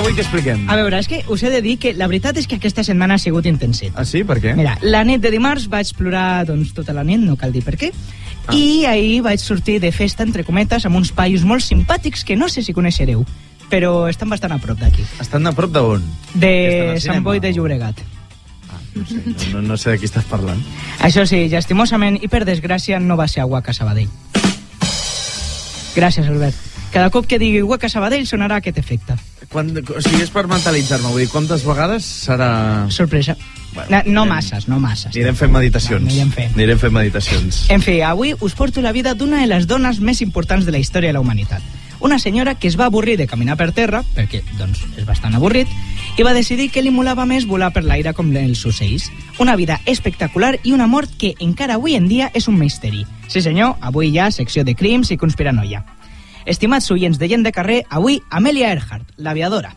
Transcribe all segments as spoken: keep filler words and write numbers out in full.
avui què expliquem? A veure, és que us he de dir que la veritat és que aquesta setmana ha sigut intenset. Ah, sí? Per què? Mira, la nit de dimarts vaig plorar doncs, tota la nit, no cal dir per què, ah. i ahir vaig sortir de festa, entre cometes, amb uns paios molt simpàtics que no sé si coneixereu, però estan bastant a prop d'aquí. Estan a prop d'on? De Sant Boi de Llobregat. Ah, no sé, no, no sé de qui estàs parlant. Això sí, llastimosament i per desgràcia no va ser a Guaca Sabadell. Gràcies, Albert. Cada cop que digui Guaca Sabadell sonarà aquest efecte. Quan, o sigui, és per mentalitzar-me, vull dir, quantes vegades serà... Sorpresa. Bueno, no, no anirem, masses, no masses. Anirem fent meditacions. No, anirem fent. Anirem fent meditacions. En fi, avui us porto la vida d'una de les dones més importants de la història de la humanitat. Una senyora que es va avorrir de caminar per terra, perquè, doncs, és bastant avorrit, i va decidir que li molava més volar per l'aire com els ocells. Una vida espectacular i una mort que encara avui en dia és un misteri. Sí senyor, avui hi ha secció de crims i conspiranoia. Estimats oients de Gent de Carrer, avui Amelia Earhart, l'aviadora.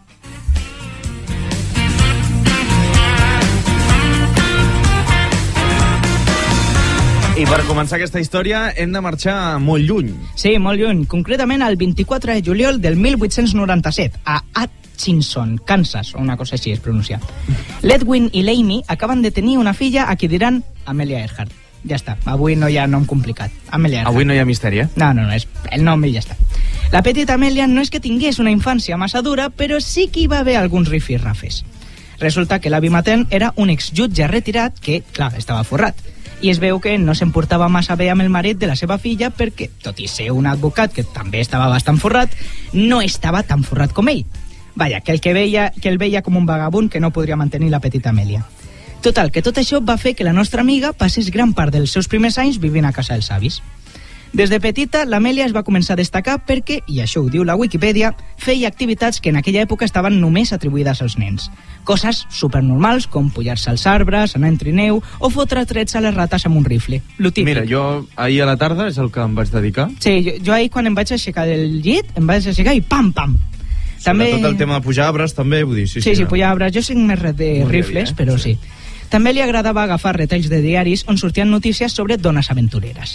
I per començar aquesta història hem de marxar molt lluny. Sí, molt lluny. Concretament el vint-i-quatre de juliol del mil vuit-cents noranta-set, a Atchison, Kansas, o una cosa així es pronuncia. L'Edwin i l'Amy acaben de tenir una filla a qui diran Amelia Earhart. Ja està, avui no hi ha nom complicat. Amelia Earhart. Avui no hi ha misteri, eh? No, no, no, és el nom i ja està. La petita Amelia no és que tingués una infància massa dura, però sí que hi va haver alguns rifirrafes. Resulta que l'avi matent era un exjutge retirat que, clar, estava forrat. I es veu que no s'emportava massa bé amb el marit de la seva filla perquè, tot i ser un advocat que també estava bastant forrat, no estava tan forrat com ell. Vaja, que el que veia, que el veia com un vagabund que no podria mantenir la petita Amelia. Total, que tot això va fer que la nostra amiga passés gran part dels seus primers anys vivint a casa dels avis. Des de petita, l'Amelia es va començar a destacar perquè, i això ho diu la Wikipedia, feia activitats que en aquella època estaven només atribuïdes als nens. Coses supernormals com pujar-se als arbres, anar en trineu o fotre trets a les rates amb un rifle. Lo típic. Mira, jo ahir a la tarda és el que em vaig dedicar. Sí, jo, jo ahir quan em vaig aixecar del llit, em vaig aixecar i pam, pam. També... Tot el tema de pujar arbres, també, vull dir, sí, sí. Sí, sí, sí, no. Pujar arbres. Jo sé més res de no rifles, havia, però sí. sí. També li agradava agafar retalls de diaris on sortien notícies sobre dones aventureres.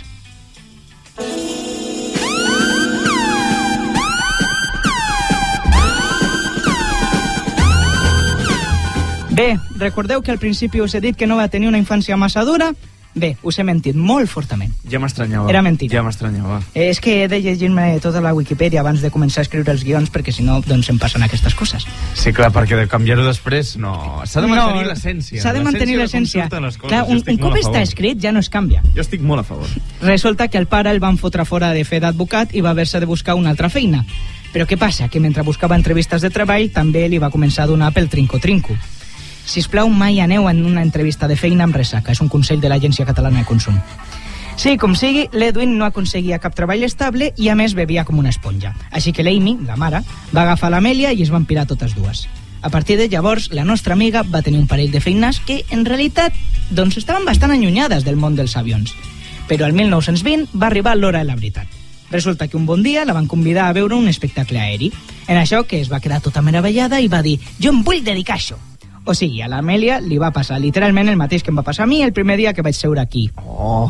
Bé, recordeu que al principi us he dit que no va tenir una infància massa dura? Bé, us he mentit molt fortament. Ja m'estranyava. Era mentida. Ja m'estranyava. Eh, és que he de llegir-me tota la Wikipedia abans de començar a escriure els guions, perquè si no, doncs em passen aquestes coses. Sí, clar, perquè de canviar-ho després, no... S'ha de mantenir no, l'essència. S'ha de mantenir l'essència. Clar, un, un cop està escrit ja no es canvia. Jo estic molt a favor. Resulta que el pare el van fotre fora de fer d'advocat i va haver-se de buscar una altra feina. Però què passa? Que mentre buscava entrevistes de treball també li va començar a donar pel trinco-trinco. Sisplau, mai aneu en una entrevista de feina amb ressaca. És un consell de l'Agència Catalana de Consum. Sí, com sigui, l'Edwin no aconseguia cap treball estable i a més bevia com una esponja. Així que l'Amy, la mare, va agafar l'Amèlia i es van pirar totes dues. A partir de llavors, la nostra amiga va tenir un parell de feines que, en realitat, doncs estaven bastant allunyades del món dels avions. Però el mil nou-cents vint va arribar l'hora de la veritat. Resulta que un bon dia la van convidar a veure un espectacle aeri. En això que es va quedar tota meravellada i va dir «Jo em vull dedicar a això». O sigui, a l'Amèlia li va passar literalment el mateix que em va passar a mi el primer dia que vaig seure aquí. Oh...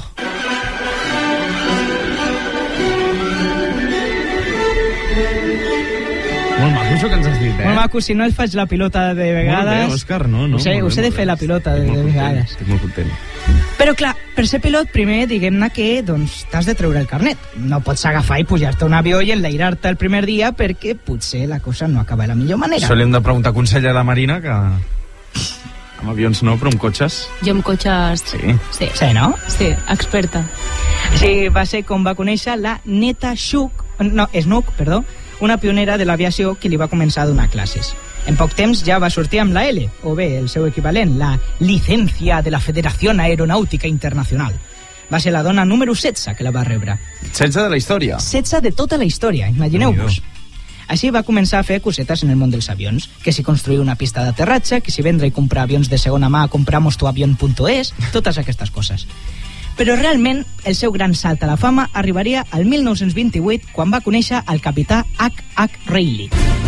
Molt maco això que ens has dit, eh? Molt maco, si no et faig la pilota de vegades... Molt bé, Òscar, no, no. Ho sé, ho sé de fer la pilota de, de vegades. Estic molt content. Però clar, per ser pilot, primer diguem-ne que doncs, t'has de treure el carnet. No pots agafar i pujar-te a un avió i enlairar-te el primer dia perquè potser la cosa no acaba de la millor manera. Això li hem de preguntar consell a la Marina, que... amb avions no, però amb cotxes... Jo amb cotxes... Sí. Sí, sí no? Sí, experta. Sí, va ser com va conèixer la Neta Snook, no, Snook, perdó, una pionera de l'aviació que li va començar a donar classes. En poc temps ja va sortir amb la L, o bé, el seu equivalent, la Licencia de la Federación Aeronàutica Internacional. Va ser la dona número setze que la va rebre. setze de la història? setze de tota la història, imagineu-vos. Així va començar a fer cosetes en el món dels avions, que si construir una pista d'aterratge, que si vendre i comprar avions de segona mà a compramos tu avión punto es, totes aquestes coses. Però realment el seu gran salt a la fama arribaria al mil nou-cents vint-i-vuit quan va conèixer el capità H H Reilly.